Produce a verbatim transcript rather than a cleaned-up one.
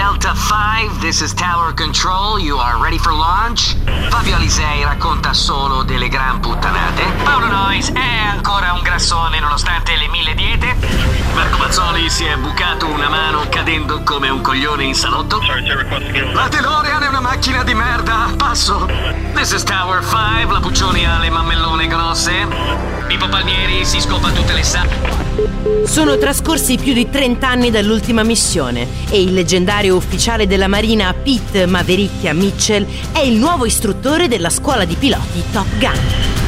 Delta five, this is Tower Control, you are ready for launch? Fabio Alisei racconta solo delle gran puttanate. Paolo Noyes è ancora un grassone nonostante le mille diete. Marco Mazzoli si è bucato una mano cadendo come un coglione in salotto. La DeLorean è una macchina di merda, passo. This is Tower five, la Puccioni ha le mammellone grosse. Pippo Palmieri si scopa tutte le sa... Sono trascorsi più di trenta anni dall'ultima missione e il leggendario ufficiale della Marina Pete Mavericchia Mitchell è il nuovo istruttore della scuola di piloti Top Gun.